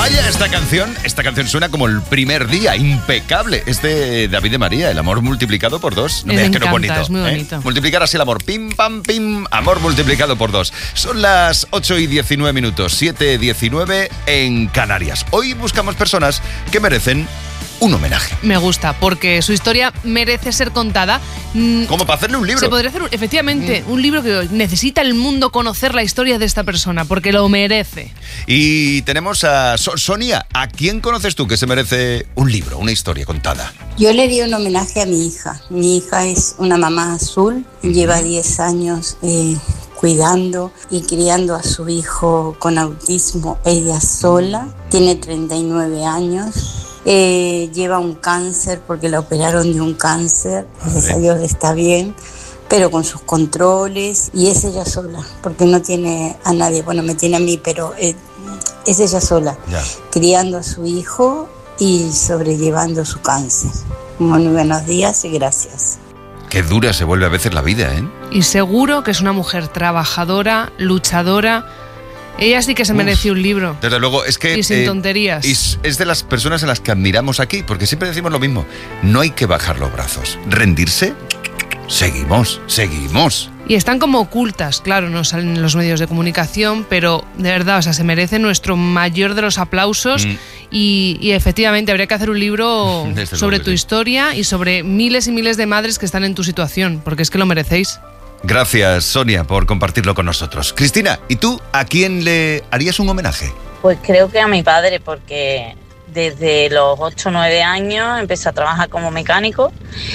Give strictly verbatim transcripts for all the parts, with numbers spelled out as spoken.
Vaya, esta canción, esta canción suena como el primer día, impecable. Es de David de María, el amor multiplicado por dos. No me veas que encanta, no bonito. es muy ¿eh? bonito. Multiplicar así el amor. Pim, pam, pim. Amor multiplicado por dos. Son las ocho y diecinueve minutos, siete y diecinueve en Canarias. Hoy buscamos personas que merecen un homenaje. Me gusta, porque su historia merece ser contada. Como para hacerle un libro. Se podría hacer, efectivamente, mm. un libro que necesita el mundo conocer la historia de esta persona, porque lo merece. Y tenemos a so- Sonia. ¿A quién conoces tú que se merece un libro, una historia contada? Yo le di un homenaje a mi hija. Mi hija es una mamá azul, uh-huh. lleva diez años eh, cuidando y criando a su hijo con autismo, ella sola, tiene treinta y nueve años. Eh, lleva un cáncer porque la operaron de un cáncer, gracias a Dios está bien, pero con sus controles, y es ella sola, porque no tiene a nadie, bueno, me tiene a mí, pero eh, es ella sola, ya. criando a su hijo y sobrellevando su cáncer. Muy buenos días y gracias. Qué dura se vuelve a veces la vida, ¿eh? Y seguro que es una mujer trabajadora, luchadora. Ella sí que se merece un libro. Desde luego, es que... Y sin eh, tonterías. Y es de las personas a las que admiramos aquí, porque siempre decimos lo mismo. No hay que bajar los brazos. Rendirse, seguimos, seguimos. Y están como ocultas, claro, no salen en los medios de comunicación, pero de verdad, o sea, se merece nuestro mayor de los aplausos. Mm. Y, y efectivamente habría que hacer un libro sobre tu sí. historia y sobre miles y miles de madres que están en tu situación, porque es que lo merecéis. Gracias, Sonia, por compartirlo con nosotros. Cristina, ¿y tú a quién le harías un homenaje? Pues creo que a mi padre, porque desde los ocho o nueve años empezó a trabajar como mecánico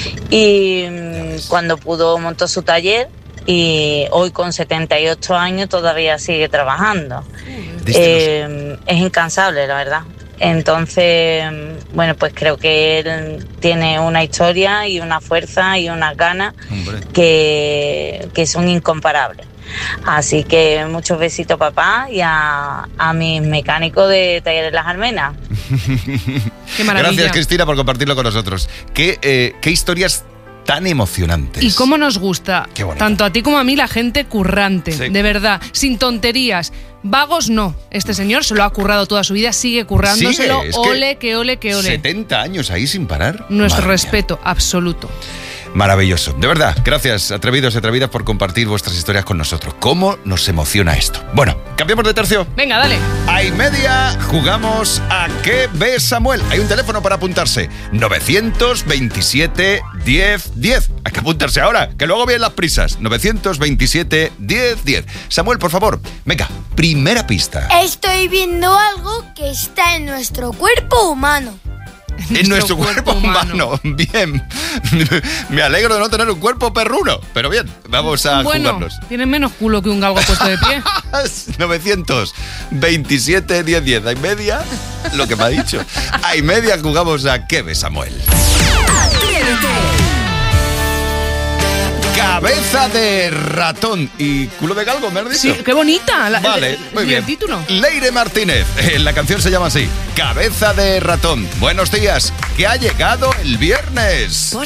y cuando pudo montó su taller y hoy con setenta y ocho años todavía sigue trabajando. Eh, es incansable, la verdad. Entonces, bueno, pues creo que él tiene una historia y una fuerza y unas ganas que, que son incomparables. Así que muchos besitos, papá, y a, a mis mecánicos de Talleres Las Almenas. Qué maravilla. Gracias, Cristina, por compartirlo con nosotros. ¿Qué, eh, qué historias tan emocionantes? Y cómo nos gusta, tanto a ti como a mí, la gente currante, sí. de verdad, sin tonterías. Vagos no, este señor se lo ha currado toda su vida, sigue currándoselo, sigue, es ole, que ole, que ole. setenta años ahí sin parar. Nuestro Madre respeto mía. absoluto. Maravilloso, de verdad, gracias atrevidos y atrevidas por compartir vuestras historias con nosotros. ¿Cómo nos emociona esto? Bueno, cambiamos de tercio. Venga, dale. A y media jugamos a ¿Qué ve Samuel? Hay un teléfono para apuntarse, novecientos veintisiete diez diez. Hay que apuntarse ahora, que luego vienen las prisas. novecientos veintisiete diez diez. Samuel, por favor, venga, primera pista. Estoy viendo algo que está en nuestro cuerpo humano. En nuestro, nuestro cuerpo, cuerpo humano. humano. Bien. Me alegro de no tener un cuerpo perruno. Pero bien, vamos a bueno, jugarnos. Tiene menos culo que un galgo puesto de pie. novecientos veintisiete diez diez. Hay media, lo que me ha dicho. Hay media jugamos a ¿Qué ve Samuel? Cabeza de ratón y culo de galgo, ¿me has dicho? Sí, qué bonita. La, vale, muy bien. El título. Leire Martínez, la canción se llama así, Cabeza de ratón. Buenos días, que ha llegado el viernes.